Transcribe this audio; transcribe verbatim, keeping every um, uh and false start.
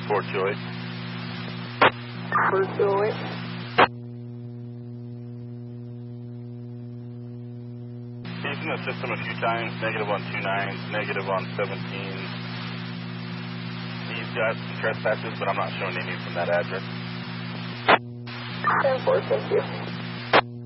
four two eight. four two eight. He's in the system a few times, negative on two nines, negative on seventeens. He's got some trespasses, but I'm not showing any from that address. ten four, thank you.